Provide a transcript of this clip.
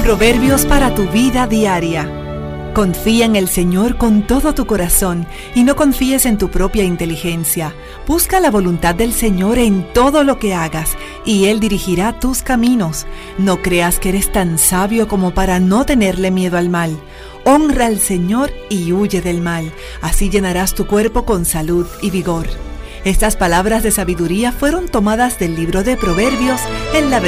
Proverbios para tu vida diaria. Confía en el Señor con todo tu corazón y no confíes en tu propia inteligencia. Busca la voluntad del Señor en todo lo que hagas y Él dirigirá tus caminos. No creas que eres tan sabio como para no tenerle miedo al mal. Honra al Señor y huye del mal. Así llenarás tu cuerpo con salud y vigor. Estas palabras de sabiduría fueron tomadas del libro de Proverbios en la